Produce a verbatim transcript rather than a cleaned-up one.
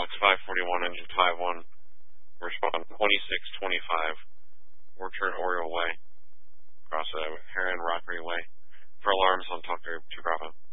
Alex five forty-one, engine five one, respond twenty-six twenty-five, Orchard Oriole Way, across uh, Heron Rockery Way. For alarms on Talk to Bravo.